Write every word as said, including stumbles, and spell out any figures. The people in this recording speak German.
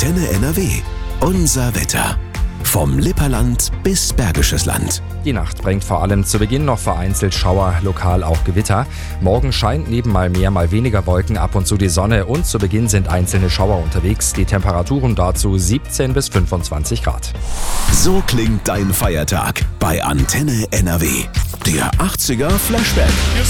Antenne N R W. Unser Wetter. Vom Lipperland bis Bergisches Land. Die Nacht bringt vor allem zu Beginn noch vereinzelt Schauer, lokal auch Gewitter. Morgen scheint neben mal mehr, mal weniger Wolken ab und zu die Sonne und zu Beginn sind einzelne Schauer unterwegs. Die Temperaturen dazu siebzehn bis fünfundzwanzig Grad. So klingt dein Feiertag bei Antenne N R W. Der achtziger Flashback.